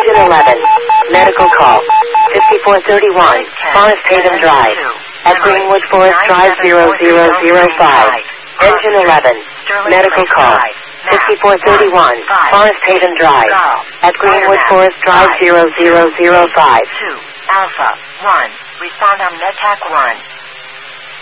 Engine 11. Medical call. 5431 Forest Haven Drive. At Greenwood Forest Drive 0005. Engine 11. Medical call. 5431 Forest Haven Drive. At Greenwood Forest Drive 0005. 2 Alpha 1. Respond on NetAC 1.